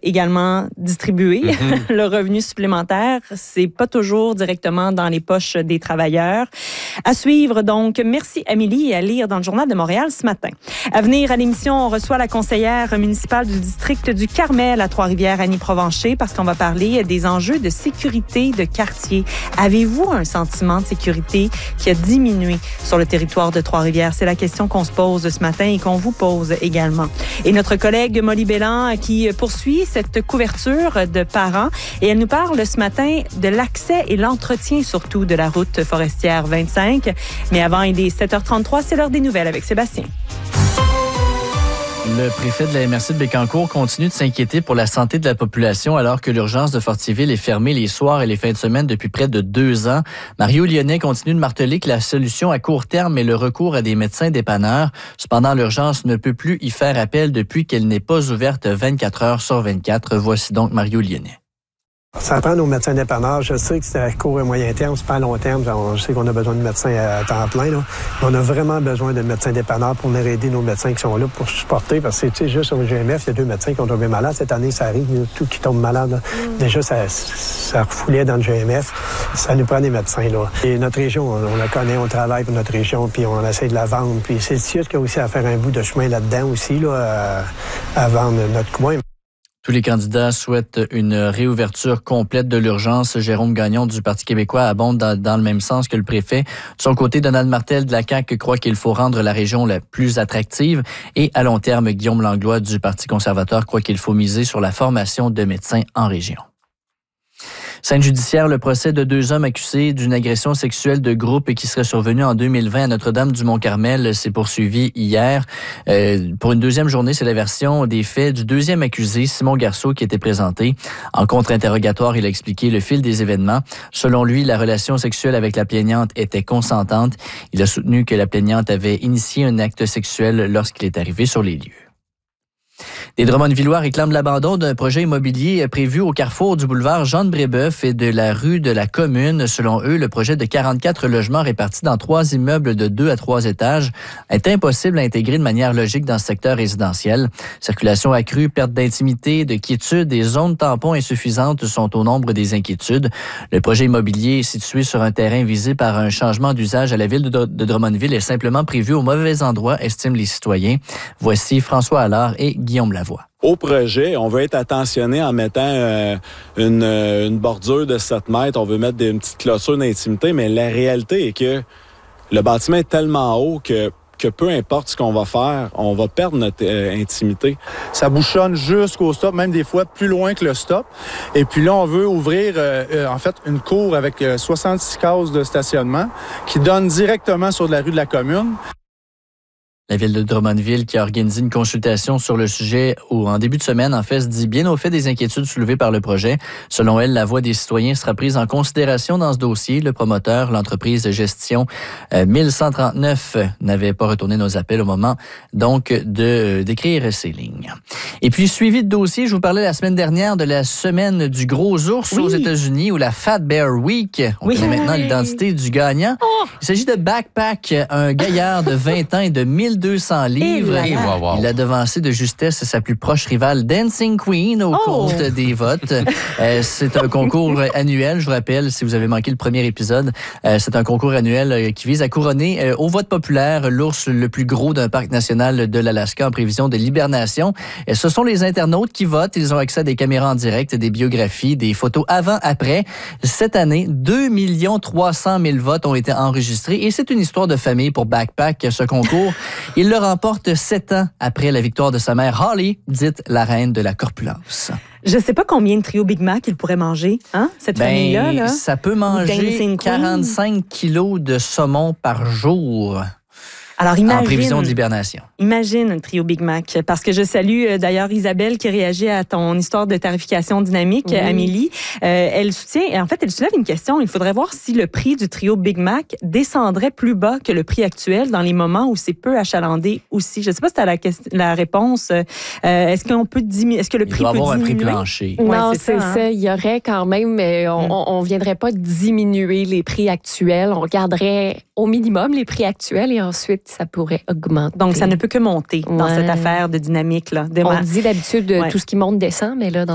également distribué. Le revenu supplémentaire, c'est pas toujours directement dans les poches des travailleurs. À suivre donc. Merci Amélie et à lire dans le Journal de Montréal ce matin. À venir à l'émission, on reçoit la conseillère municipale du district du Carmel à Trois-Rivières, Annie Provencher, parce qu'on va parler des enjeux de sécurité de quartier. Avez-vous un sentiment de sécurité qui a diminué sur le territoire de Trois-Rivières? C'est la question qu'on se pose ce matin et qu'on vous pose également. Et notre collègue Molly Bélan qui poursuit cette couverture de parents et elle nous parle ce matin de l'accès et l'entretien surtout de la route forestière 25. Mais avant, il est 7h33, c'est l'heure des nouvelles avec Sébastien. Le préfet de la MRC de Bécancour continue de s'inquiéter pour la santé de la population alors que l'urgence de Fortiville est fermée les soirs et les fins de semaine depuis près de 2 ans. Mario Lyonnais continue de marteler que la solution à court terme est le recours à des médecins dépanneurs. Cependant, l'urgence ne peut plus y faire appel depuis qu'elle n'est pas ouverte 24 heures sur 24. Voici donc Mario Lyonnais. Ça prend nos médecins dépanneurs. Je sais que c'est à court et moyen terme, c'est pas à long terme. Je sais qu'on a besoin de médecins à temps plein. Là. On a vraiment besoin de médecins dépanneurs pour venir aider nos médecins qui sont là pour supporter. Parce que, tu sais, juste au GMF, il y a 2 médecins qui ont tombé malades. Cette année, ça arrive, il y a tout qui tombe malade. Déjà, ça refoulait dans le GMF. Ça nous prend des médecins, là. Et notre région, on la connaît, on travaille pour notre région, puis on essaie de la vendre. Puis c'est le CIUS qui a aussi à faire un bout de chemin là-dedans aussi, là, à vendre notre coin. Tous les candidats souhaitent une réouverture complète de l'urgence. Jérôme Gagnon du Parti québécois abonde dans le même sens que le préfet. De son côté, Donald Martel de la CAQ croit qu'il faut rendre la région la plus attractive. Et à long terme, Guillaume Langlois du Parti conservateur croit qu'il faut miser sur la formation de médecins en région. Scène judiciaire, le procès de 2 hommes accusés d'une agression sexuelle de groupe qui serait survenue en 2020 à Notre-Dame-du-Mont-Carmel s'est poursuivi hier. Pour une 2e journée, c'est la version des faits du 2e accusé, Simon Garceau, qui était présenté. En contre-interrogatoire, il a expliqué le fil des événements. Selon lui, la relation sexuelle avec la plaignante était consentante. Il a soutenu que la plaignante avait initié un acte sexuel lorsqu'il est arrivé sur les lieux. Les Drummondvillois réclament l'abandon d'un projet immobilier prévu au carrefour du boulevard Jean-de-Brébeuf et de la rue de la Commune. Selon eux, le projet de 44 logements répartis dans 3 immeubles de 2 à 3 étages est impossible à intégrer de manière logique dans ce secteur résidentiel. Circulation accrue, perte d'intimité, de quiétude et zones tampons insuffisantes sont au nombre des inquiétudes. Le projet immobilier situé sur un terrain visé par un changement d'usage à la ville de Drummondville est simplement prévu au mauvais endroit, estiment les citoyens. Voici François Allard et Guillaume Lavoie. Au projet, on veut être attentionné en mettant une bordure de 7 mètres. On veut mettre une petite clôture d'intimité, mais la réalité est que le bâtiment est tellement haut que peu importe ce qu'on va faire, on va perdre notre intimité. Ça bouchonne jusqu'au stop, même des fois plus loin que le stop. Et puis là, on veut ouvrir en fait une cour avec 66 cases de stationnement qui donne directement sur la rue de la Commune. La ville de Drummondville qui a organisé une consultation sur le sujet en début de semaine, en fait, se dit bien au fait des inquiétudes soulevées par le projet. Selon elle, la voix des citoyens sera prise en considération dans ce dossier. Le promoteur, l'entreprise de gestion 1139, n'avait pas retourné nos appels au moment donc d'écrire ces lignes. Et puis, suivi de dossier, je vous parlais la semaine dernière de la semaine du gros ours aux États-Unis ou la Fat Bear Week. On connaît maintenant l'identité du gagnant. Il s'agit de Backpack, un gaillard de 20 ans et de 1200 livres. Il a devancé de justesse sa plus proche rivale Dancing Queen au compte des votes. C'est un concours annuel, je vous rappelle, si vous avez manqué le premier épisode, c'est un concours annuel qui vise à couronner au vote populaire l'ours le plus gros d'un parc national de l'Alaska en prévision de l'hibernation. Et ce sont les internautes qui votent. Ils ont accès à des caméras en direct, des biographies, des photos avant-après. Cette année, 2 300 000 votes ont été enregistrés et c'est une histoire de famille pour Backpack, ce concours. Il le remporte 7 ans après la victoire de sa mère Holly, dite la reine de la corpulence. Je sais pas combien de trio Big Mac il pourrait manger, hein, cette famille-là. Là. Ça peut manger 45 kilos de saumon par jour. Alors, imagine, en prévision de l'hibernation. Imagine un trio Big Mac. Parce que je salue d'ailleurs Isabelle qui réagit à ton histoire de tarification dynamique, Amélie. Elle soutient, et en fait, elle soulève une question. Il faudrait voir si le prix du trio Big Mac descendrait plus bas que le prix actuel dans les moments où c'est peu achalandé aussi. Je ne sais pas si tu as la réponse. Est-ce qu'on peut diminuer? Est-ce que le prix peut diminuer? Il doit avoir un prix plancher. Non, c'est ça. Il y aurait quand même, on ne viendrait pas diminuer les prix actuels. On garderait au minimum les prix actuels et ensuite, ça pourrait augmenter. Donc, ça ne peut que monter dans cette affaire de dynamique. Là, on dit d'habitude, tout ce qui monte descend, mais là, dans